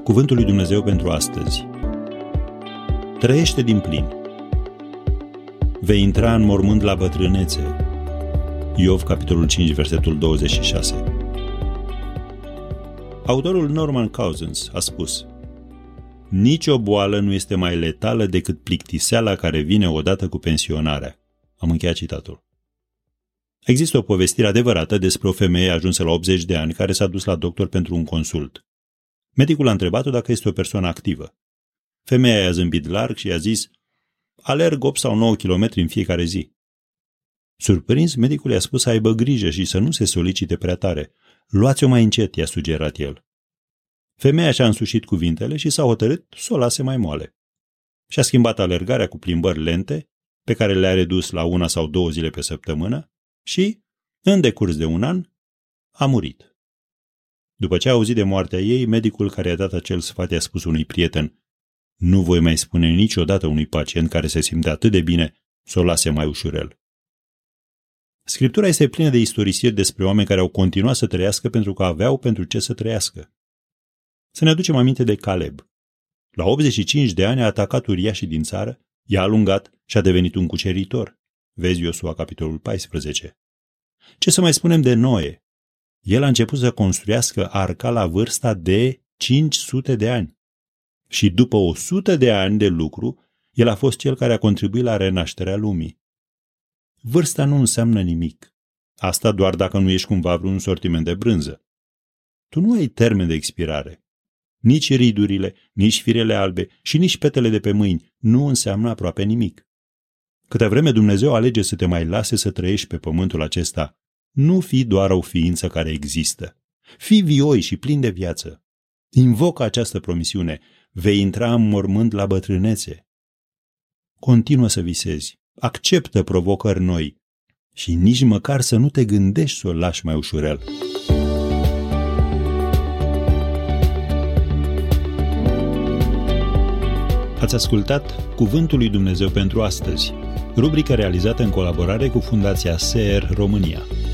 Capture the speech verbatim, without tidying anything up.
Cuvântul lui Dumnezeu pentru astăzi. Trăiește din plin. Vei intra în mormânt la bătrânețe. Iov, capitolul cinci, versetul douăzeci și șase. Autorul Norman Cousins a spus: nici o boală nu este mai letală decât plictiseala care vine odată cu pensionarea. Am încheiat citatul. Există o povestire adevărată despre o femeie ajunsă la optzeci de ani care s-a dus la doctor pentru un consult. Medicul a întrebat-o dacă este o persoană activă. Femeia i-a zâmbit larg și i-a zis: alerg opt sau nouă kilometri în fiecare zi. Surprins, medicul i-a spus să aibă grijă și să nu se solicite prea tare. Luați-o mai încet, i-a sugerat el. Femeia și-a însușit cuvintele și s-a hotărât să o lase mai moale. Și-a schimbat alergarea cu plimbări lente, pe care le-a redus la una sau două zile pe săptămână și, în decurs de un an, a murit. După ce a auzit de moartea ei, medicul care i-a dat acel sfat i-a spus unui prieten: nu voi mai spune niciodată unui pacient care se simte atât de bine să o lase mai ușurel. Scriptura este plină de istorisiri despre oameni care au continuat să trăiască pentru că aveau pentru ce să trăiască. Să ne aducem aminte de Caleb. La optzeci și cinci de ani a atacat uriașii din țară, i-a alungat și a devenit un cuceritor. Vezi Iosua, capitolul paisprezece. Ce să mai spunem de Noe? El a început să construiască arca la vârsta de cinci sute de ani. Și după o sută de ani de lucru, el a fost cel care a contribuit la renașterea lumii. Vârsta nu înseamnă nimic. Asta doar dacă nu ești cumva vreun sortiment de brânză. Tu nu ai termen de expirare. Nici ridurile, nici firele albe și nici petele de pe mâini nu înseamnă aproape nimic. Câte vreme Dumnezeu alege să te mai lase să trăiești pe pământul acesta, nu fi doar o ființă care există. Fii vioi și plin de viață. Invocă această promisiune: vei intra în mormânt la bătrânețe. Continuă să visezi, acceptă provocări noi și nici măcar să nu te gândești să o lași mai ușurel. Ați ascultat Cuvântul lui Dumnezeu pentru astăzi, rubrica realizată în colaborare cu Fundația S E R România.